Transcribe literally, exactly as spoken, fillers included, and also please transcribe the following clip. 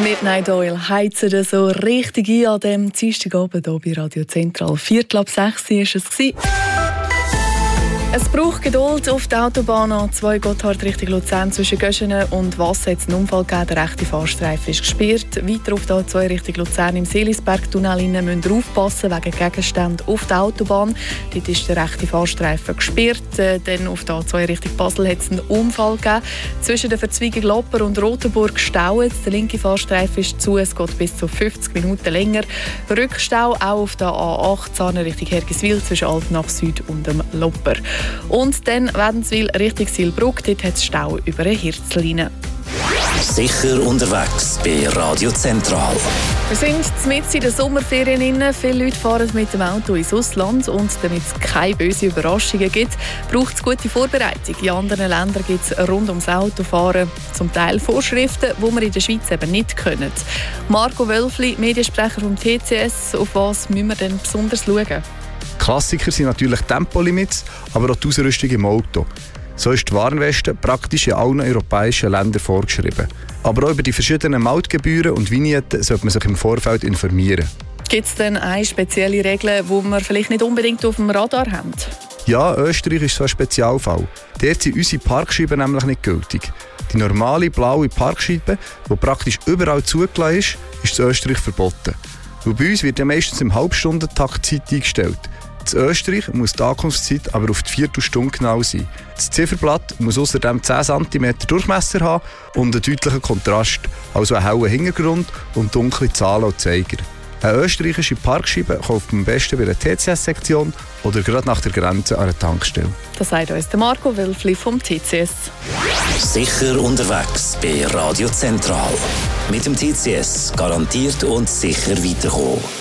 Midnight Oil heizen so richtig ein an dem Dienstagabend hier bei Radio Zentral. Viertel ab sechs war es. Es braucht Geduld auf der Autobahn A zwei Gotthard Richtung Luzern zwischen Göschenen und Wassen. Hat es einen Unfall gegeben, der rechte Fahrstreifen ist gesperrt. Weiter auf der A zwei Richtung Luzern im Seelisbergtunnel müsst ihr aufpassen wegen Gegenständen auf der Autobahn. Dort ist der rechte Fahrstreifen gesperrt. Dann auf der A zwei Richtung Basel hat es einen Unfall gegeben. Zwischen der Verzweigung Lopper und Rotenburg staut. Der linke Fahrstreifen ist zu, es geht bis zu fünfzig Minuten länger. Rückstau auch auf der A achtzehn Richtung Hergiswil zwischen Altenach Süd und dem Lopper. Und dann Wädenswil Richtung Silbruck, dort hat es Stau über eine Hirzline. Sicher unterwegs bei Radio Zentral. Wir sind mitten in den Sommerferien inne. Viele Leute fahren mit dem Auto ins Ausland. Und damit es keine bösen Überraschungen gibt, braucht es gute Vorbereitung. In anderen Ländern gibt es rund ums Autofahren zum Teil Vorschriften, die wir in der Schweiz eben nicht können. Marco Wölfli, Mediensprecher vom T C S, auf was müssen wir denn besonders schauen? Klassiker sind natürlich Tempolimits, aber auch die Ausrüstung im Auto. So ist die Warnweste praktisch in allen europäischen Ländern vorgeschrieben. Aber auch über die verschiedenen Mautgebühren und Vignetten sollte man sich im Vorfeld informieren. Gibt es denn eine spezielle Regel, die wir vielleicht nicht unbedingt auf dem Radar haben? Ja, Österreich ist so ein Spezialfall. Dort sind unsere Parkscheiben nämlich nicht gültig. Die normale blaue Parkscheibe, die praktisch überall zugelassen ist, ist in Österreich verboten. Und bei uns wird ja meistens im Halbstundentakt Zeit eingestellt. In Österreich muss die Ankunftszeit aber auf die Viertelstunde genau sein. Das Zifferblatt muss außerdem zehn Zentimeter Durchmesser haben und einen deutlichen Kontrast, also einen hellen Hintergrund und dunkle Zahlen und Zeiger. Eine österreichische Parkscheibe kauft man am besten bei einer T C S-Sektion oder gerade nach der Grenze an einer Tankstelle. Das sagt uns der Marco Wölfli vom T C S. Sicher unterwegs bei Radio Zentral. Mit dem T C S garantiert und sicher weiterkommen.